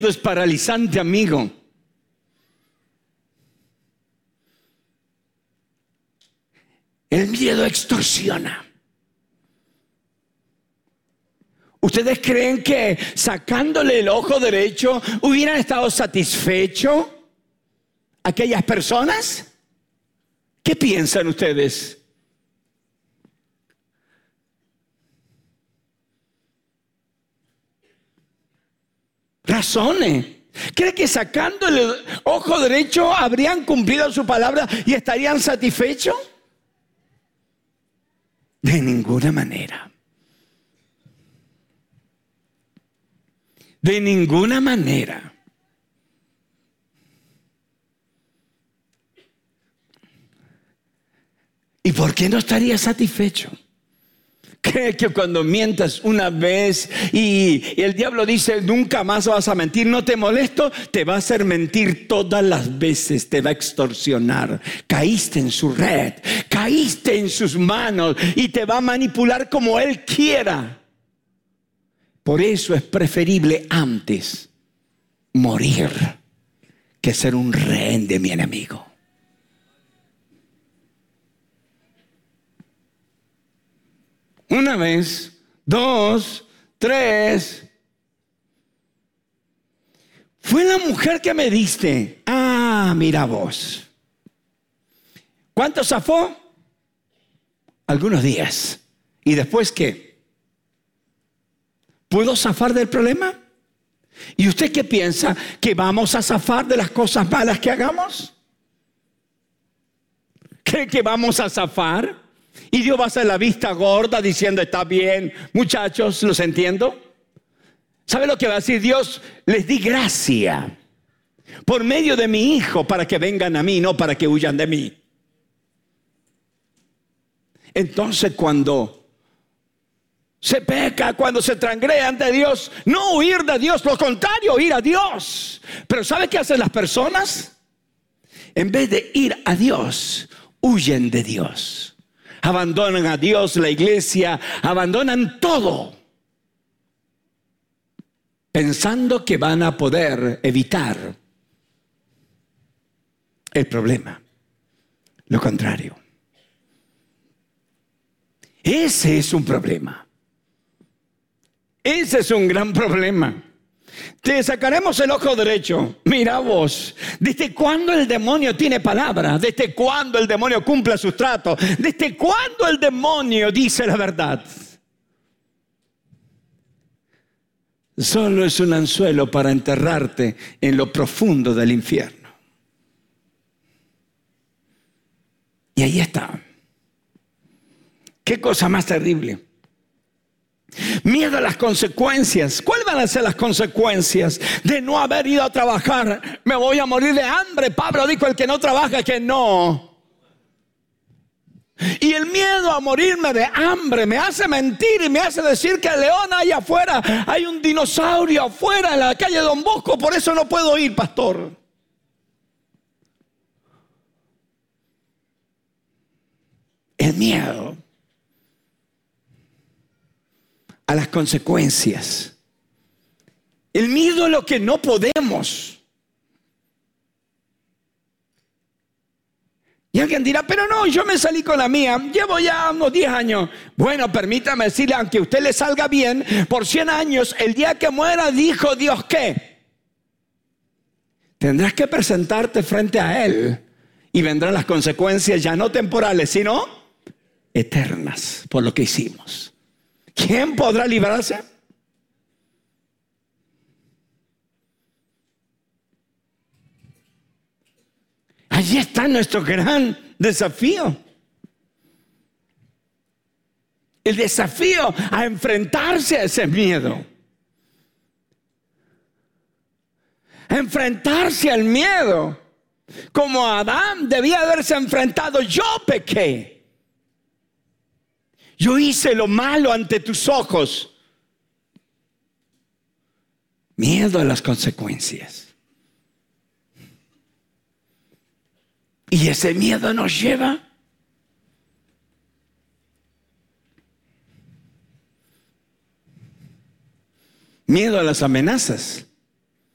es paralizante, amigo. El miedo extorsiona. ¿Ustedes creen que sacándole el ojo derecho hubieran estado satisfechos aquellas personas? ¿Qué piensan ustedes? Razones. ¿Cree que sacando el ojo derecho habrían cumplido su palabra y estarían satisfechos? De ninguna manera. De ninguna manera. ¿Y por qué no estaría satisfecho? ¿Cree que cuando mientas una vez y el diablo dice nunca más vas a mentir, no te molesto? Te va a hacer mentir todas las veces, te va a extorsionar. Caíste en su red, caíste en sus manos y te va a manipular como él quiera. Por eso es preferible antes morir que ser un rehén de mi enemigo. Una vez, dos, tres. Fue la mujer que me diste. Ah, mira vos. ¿Cuánto zafó? Algunos días. ¿Y después qué? ¿Pudo zafar del problema? ¿Y usted qué piensa? ¿Que vamos a zafar de las cosas malas que hagamos? ¿Cree que vamos a zafar? Y Dios va a hacer la vista gorda diciendo, está bien, muchachos, los entiendo. ¿Sabe lo que va a decir Dios? Les di gracia por medio de mi Hijo para que vengan a mí, no para que huyan de mí. Entonces cuando se peca, cuando se transgrede ante Dios, no huir de Dios, lo contrario, ir a Dios. Pero ¿sabe qué hacen las personas? En vez de ir a Dios, huyen de Dios. Abandonan a Dios, la iglesia, abandonan todo, pensando que van a poder evitar el problema. Lo contrario. Ese es un problema. Ese es un gran problema. Te sacaremos el ojo derecho. Mira vos, ¿desde cuándo el demonio tiene palabra? ¿Desde cuándo el demonio cumple sus tratos? ¿Desde cuándo el demonio dice la verdad? Solo es un anzuelo para enterrarte en lo profundo del infierno. Y ahí está. ¿Qué cosa más terrible? Miedo a las consecuencias. ¿Cuáles van a ser las consecuencias de no haber ido a trabajar? Me voy a morir de hambre. Pablo dijo, el que no trabaja, que no. Y el miedo a morirme de hambre me hace mentir y me hace decir que el león hay afuera. Hay un dinosaurio afuera en la calle Don Bosco, por eso no puedo ir, pastor. El miedo a las consecuencias. El miedo a lo que no podemos. Y alguien dirá, pero no, yo me salí con la mía, llevo ya unos 10 años. Bueno, permítame decirle, aunque a usted le salga bien, por 100 años, el día que muera, dijo Dios, ¿qué? Tendrás que presentarte frente a Él y vendrán las consecuencias ya no temporales, sino eternas por lo que hicimos. ¿Quién podrá librarse? Allí está nuestro gran desafío. El desafío a enfrentarse a ese miedo. A enfrentarse al miedo. Como Adán debía haberse enfrentado. Yo pequé. Yo hice lo malo ante tus ojos. Miedo a las consecuencias. Y ese miedo nos lleva miedo a las amenazas.